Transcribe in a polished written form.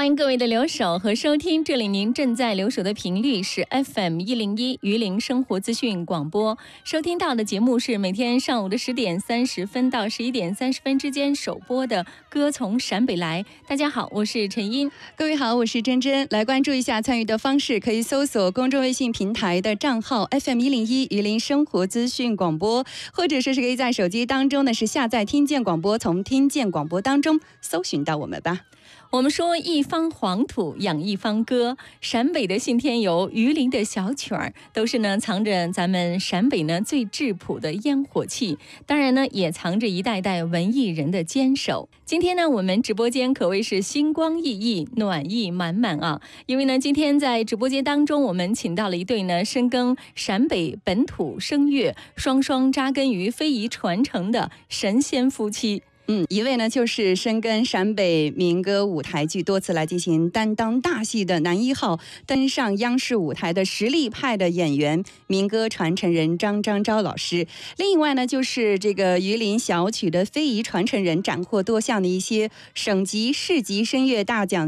欢迎各位的留守和收听，这里您正在留守的频率是 FM101榆林生活资讯广播，收听到的节目是每天上午的10点30分到11点30分之间首播的《歌从陕北来》。大家好，我是陈英。 各位好，我是珍珍。来关注一下参与的方式，可以搜索公众微信平台的账号 FM101榆林生活资讯广播，或者是可以在手机当中呢是下载听见广播，从听见广播当中搜寻到我们吧。 我们说一方黄土养一方歌，陕北的信天游，榆林的小曲儿，都是呢藏着咱们陕北呢最质朴的烟火气，当然呢也藏着一代代文艺人的坚守。今天呢我们直播间可谓是星光熠熠，暖意满满啊！因为呢今天在直播间当中，我们请到了一对呢深耕陕北本土声乐，双双扎根于非遗传承的神仙夫妻。 一位呢就是深耕陕北民歌舞台剧，多次来进行担当大戏的男一号，登上央视舞台的实力派的演员，民歌传承人张张昭老师。另外呢就是这个榆林小曲的非遗传承人，斩获多项的一些省级市级声乐大奖